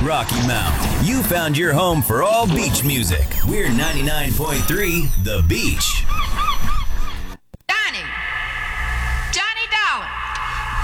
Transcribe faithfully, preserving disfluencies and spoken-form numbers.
Rocky Mount. You found your home for all beach music. We're ninety-nine point three The Beach.